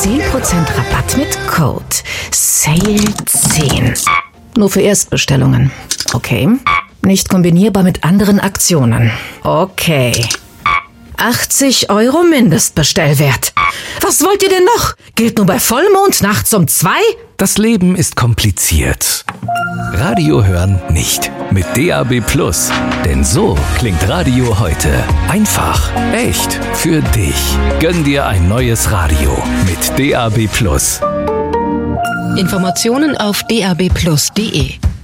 10% Rabatt mit Code SALE10. Nur für Erstbestellungen. Okay. Nicht kombinierbar mit anderen Aktionen. Okay. 80 € Mindestbestellwert. Was wollt ihr denn noch? Gilt nur bei Vollmond nachts um 2? Das Leben ist kompliziert. Radio hören nicht. Mit DAB+. Denn so klingt Radio heute. Einfach, echt, für dich. Gönn dir ein neues Radio mit DAB+. Informationen auf dabplus.de